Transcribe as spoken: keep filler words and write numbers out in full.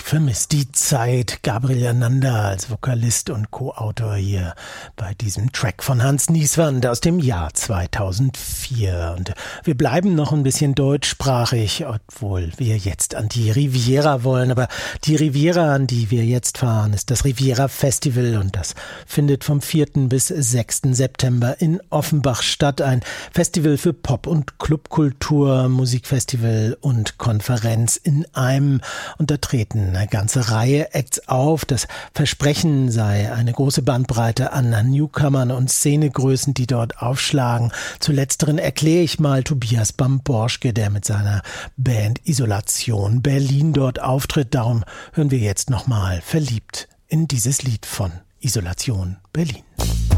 vermisse die Zeit. Gabriel Ananda als Vokalist und Co-Autor hier bei diesem Track von Hans Nieswand aus dem Jahr zweitausendvier. Und wir bleiben noch ein bisschen deutschsprachig, obwohl wir jetzt an die Riviera wollen. Aber die Riviera, an die wir jetzt fahren, ist das Riviera Festival und das findet vom vierten bis sechsten September in Offenbach statt. Ein Festival für Pop- und Clubkultur, Musikfestival und Konferenz in einem. Und da treten eine ganze Reihe Acts auf. Das Versprechen sei eine große Bandbreite an Newcomern und Szenegrößen, die dort aufschlagen. Zu letzteren erkläre ich mal Tobias Bamborschke, der mit seiner Band Isolation Berlin dort auftritt. Darum hören wir jetzt nochmal verliebt in dieses Lied von Isolation Berlin.